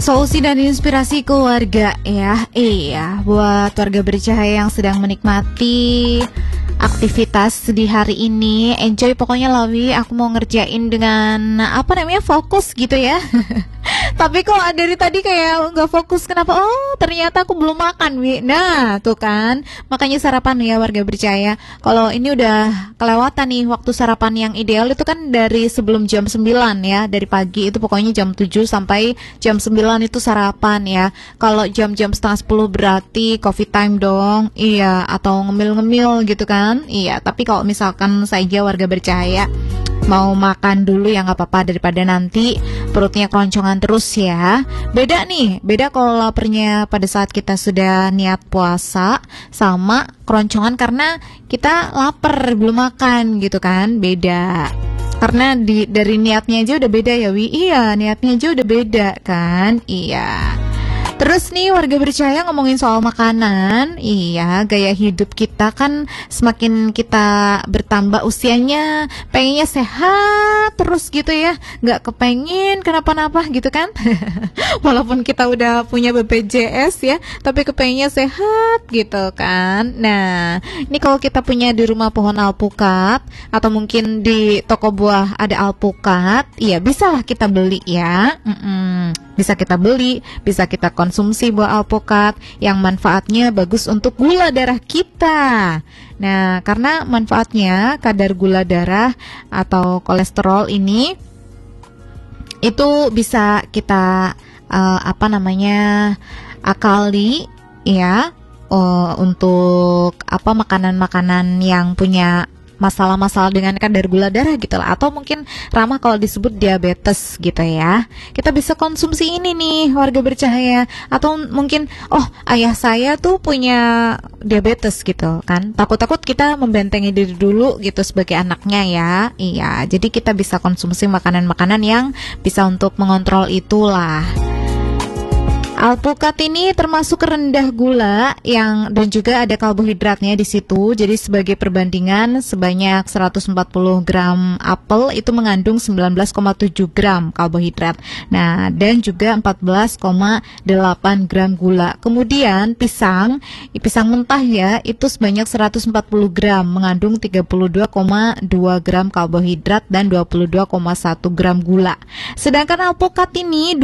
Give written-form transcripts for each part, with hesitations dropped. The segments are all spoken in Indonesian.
Solusi dan inspirasi keluarga ya. Iya, buat warga bercahaya yang sedang menikmati aktivitas di hari ini, enjoy pokoknya Lawi. Aku mau ngerjain dengan apa namanya, fokus gitu ya. Tapi kok dari tadi kayak nggak fokus, kenapa? Oh, ternyata aku belum makan, Wi. Nah, tuh kan, makanya sarapan ya warga bercahaya. Kalau ini udah kelewatan nih waktu sarapan yang ideal itu kan dari sebelum jam 9 ya, dari pagi itu pokoknya jam 7 sampai jam 9 itu sarapan ya. Kalau jam-jam setengah 10 berarti coffee time dong. Iya, atau ngemil-ngemil gitu kan. Iya, tapi kalau misalkan saja warga bercahaya mau makan dulu ya nggak apa-apa, daripada nanti perutnya keroncongan terus ya. Beda nih, beda kalau laparnya pada saat kita sudah niat puasa sama keroncongan karena kita lapar belum makan gitu kan, beda. Karena dari niatnya aja udah beda ya Wi. Iya, niatnya aja udah beda kan. Iya. Terus nih warga bercahaya ngomongin soal makanan. Iya, gaya hidup kita kan semakin kita bertambah usianya pengennya sehat terus gitu ya, nggak kepengen kenapa-napa gitu kan. Walaupun kita udah punya BPJS ya, tapi kepengennya sehat gitu kan. Nah, ini kalau kita punya di rumah pohon alpukat atau mungkin di toko buah ada alpukat, iya bisalah kita beli ya. Bisa kita beli, bisa kita konsumsi buah alpukat yang manfaatnya bagus untuk gula darah kita. Nah, karena manfaatnya kadar gula darah atau kolesterol ini itu bisa kita akali ya, untuk makanan-makanan yang punya masalah-masalah dengan kadar gula darah gitu lah, atau mungkin ramah kalau disebut diabetes gitu ya. Kita bisa konsumsi ini nih warga bercahaya. Atau mungkin ayah saya tuh punya diabetes gitu kan, takut-takut kita membentengi diri dulu gitu sebagai anaknya ya. Iya, jadi kita bisa konsumsi makanan-makanan yang bisa untuk mengontrol itulah. Alpukat ini termasuk rendah gula dan juga ada karbohidratnya di situ. Jadi sebagai perbandingan sebanyak 140 gram apel itu mengandung 19,7 gram karbohidrat. Nah, dan juga 14,8 gram gula. Kemudian pisang mentah ya, itu sebanyak 140 gram mengandung 32,2 gram karbohidrat dan 22,1 gram gula. Sedangkan alpukat ini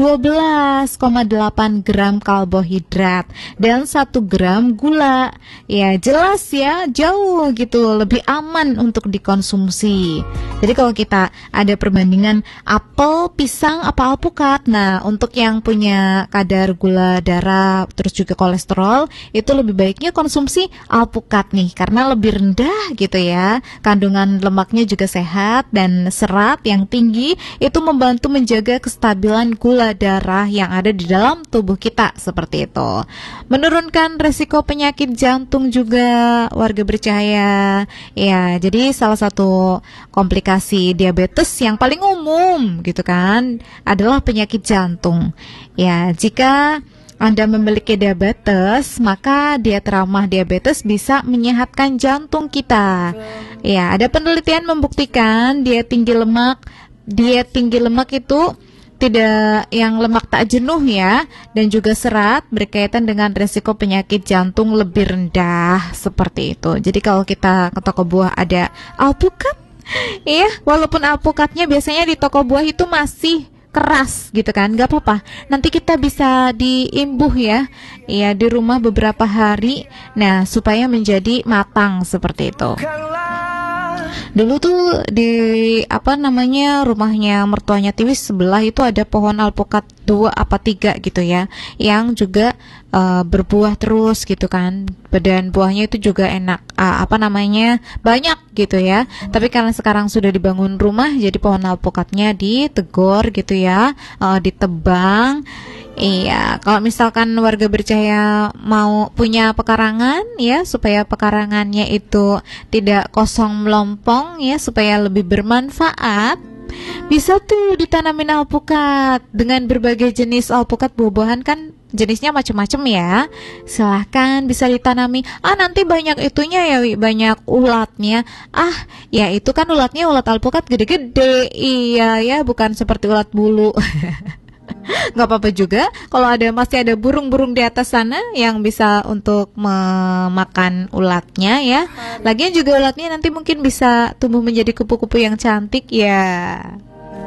12,8 gram karbohidrat dan 1 gram gula. Ya jelas ya, jauh gitu lebih aman untuk dikonsumsi. Jadi kalau kita ada perbandingan apel, pisang, apa alpukat, nah untuk yang punya kadar gula darah terus juga kolesterol, itu lebih baiknya konsumsi alpukat nih, karena lebih rendah gitu ya. Kandungan lemaknya juga sehat dan serat yang tinggi itu membantu menjaga kestabilan gula darah yang ada di dalam tubuh kita, seperti itu. Menurunkan resiko penyakit jantung juga warga bercahaya. Ya, jadi salah satu komplikasi diabetes yang paling umum gitu kan adalah penyakit jantung. Ya, jika Anda memiliki diabetes, maka diet ramah diabetes bisa menyehatkan jantung kita. Ya, ada penelitian membuktikan diet tinggi lemak itu tidak, yang lemak tak jenuh ya, dan juga serat berkaitan dengan resiko penyakit jantung lebih rendah, seperti itu. Jadi kalau kita ke toko buah ada alpukat, iya, walaupun alpukatnya biasanya di toko buah itu masih keras gitu kan, nggak apa-apa. Nanti kita bisa diimbuh ya, iya, di rumah beberapa hari, nah supaya menjadi matang seperti itu. Dulu tuh di rumahnya mertuanya Tiwis sebelah itu ada pohon alpukat 2 apa 3 gitu ya, yang juga berbuah terus gitu kan. Dan buahnya itu juga enak, banyak gitu ya. Tapi karena sekarang sudah dibangun rumah, jadi pohon alpukatnya ditegor gitu ya, ditebang. Iya, kalau misalkan warga bercahaya mau punya pekarangan ya, supaya pekarangannya itu tidak kosong melompong ya, supaya lebih bermanfaat, bisa tuh ditanamin alpukat. Dengan berbagai jenis alpukat, buah-buahan kan jenisnya macam-macam ya. Silahkan bisa ditanami. Nanti banyak itunya ya, banyak ulatnya. Ya itu kan ulatnya ulat alpukat gede-gede. Iya ya, bukan seperti ulat bulu. Nggak apa-apa juga kalau masih ada burung-burung di atas sana yang bisa untuk memakan ulatnya ya. Lagian juga ulatnya nanti mungkin bisa tumbuh menjadi kupu-kupu yang cantik ya.